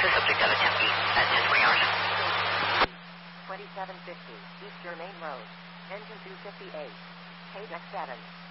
subject out of Tempe at 10-20 hours. 2750 East Germain Road, engine 258, page X7.